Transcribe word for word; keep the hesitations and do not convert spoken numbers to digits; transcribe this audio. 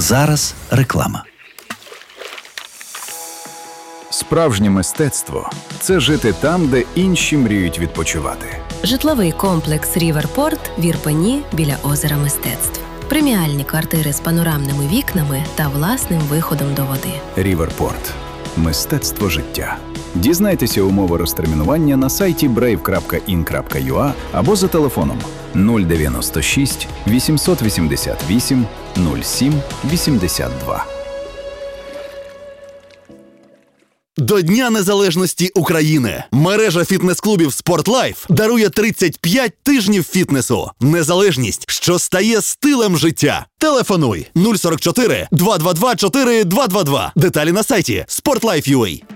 зараз реклама. Справжнє мистецтво – це жити там, де інші мріють відпочивати. Житловий комплекс «Ріверпорт» в Ірпені біля озера Мистецтв. Преміальні квартири з панорамними вікнами та власним виходом до води. «Ріверпорт» – мистецтво життя. Дізнайтеся умови розтермінування на сайті брейв крапка ін крапка ю а або за телефоном нуль дев'яносто шість вісімсот вісімдесят вісім нуль сім вісімдесят два. До Дня Незалежності України мережа фітнес-клубів «Спортлайф» дарує тридцять п'ять тижнів фітнесу. Незалежність, що стає стилем життя. Телефонуй нуль сорок чотири два два два чотири два два два. Деталі на сайті спортлайф крапка ю а.